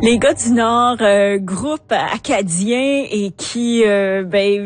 Les gars du Nord, groupe acadien et qui a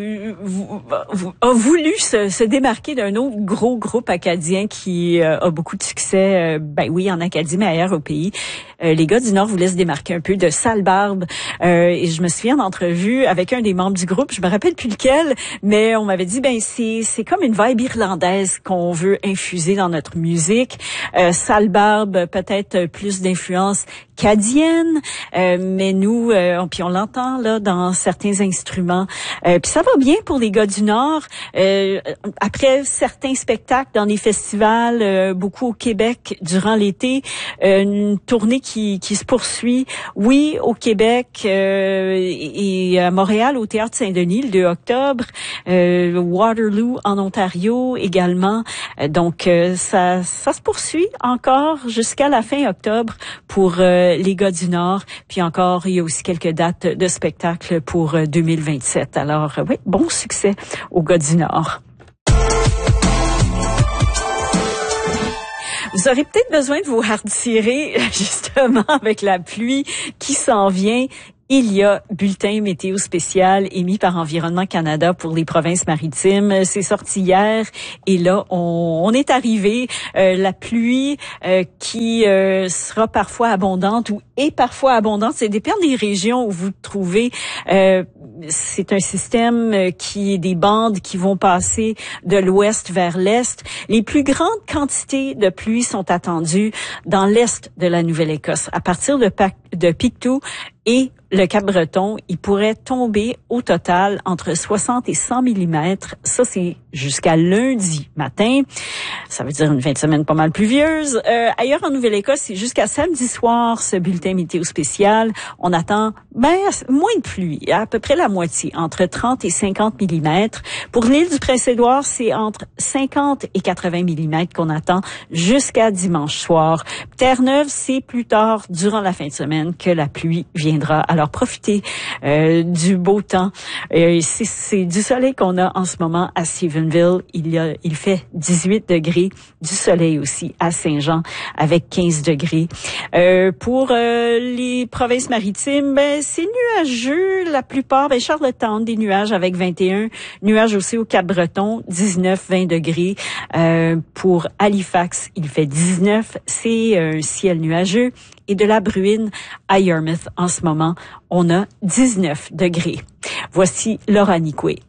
voulu se démarquer d'un autre gros groupe acadien qui a beaucoup de succès, en Acadie, mais ailleurs au pays. Les gars du Nord voulaient se démarquer un peu de Sale Barbe. Et je me souviens d'entrevue avec un des membres du groupe, je me rappelle plus lequel, mais on m'avait dit, c'est comme une vibe irlandaise qu'on veut infuser dans notre musique. Sale Barbe, peut-être plus d'influence acadienne, mais nous, puis on l'entend là dans certains instruments. Puis ça va bien pour les gars du Nord. Après certains spectacles dans les festivals, beaucoup au Québec durant l'été, une tournée qui se poursuit. Oui, au Québec et à Montréal, au Théâtre Saint-Denis, le 2 octobre. Waterloo en Ontario également. Donc ça se poursuit encore jusqu'à la fin octobre pour les gars du Nord. Puis encore, il y a aussi quelques dates de spectacle pour 2027. Alors oui, bon succès aux gars du Nord. Vous aurez peut-être besoin de vous retirer justement avec la pluie qui s'en vient. Il y a bulletin météo spécial émis par Environnement Canada pour les provinces maritimes. C'est sorti hier et là, on est arrivé. La pluie qui sera parfois abondante ou est parfois abondante. Ça dépend des régions où vous vous trouvez. C'est un système qui est des bandes qui vont passer de l'ouest vers l'est. Les plus grandes quantités de pluie sont attendues dans l'est de la Nouvelle-Écosse. À partir de Pictou et le Cap-Breton, il pourrait tomber au total entre 60 et 100 mm. Ça, c'est jusqu'à lundi matin. Ça veut dire une fin de semaine pas mal pluvieuse. Ailleurs en Nouvelle-Écosse, c'est jusqu'à samedi soir, ce bulletin météo spécial. On attend moins de pluie, à peu près la moitié, entre 30 et 50 mm. Pour l'île du Prince-Édouard, c'est entre 50 et 80 mm qu'on attend jusqu'à dimanche soir. Terre-Neuve, c'est plus tard, durant la fin de semaine, que la pluie viendra. Alors, profitez du beau temps. C'est du soleil qu'on a en ce moment à Stephenville. Il fait 18 degrés. Du soleil aussi à Saint-Jean avec 15 degrés. Pour les provinces maritimes, c'est nuageux la plupart. Charlottetown, des nuages avec 21. Nuages aussi au Cap-Breton, 19-20 degrés. Pour Halifax, il fait 19. C'est un ciel nuageux. Et de la bruine à Yarmouth en ce moment, on a 19 degrés. Voici Laura Nicoué.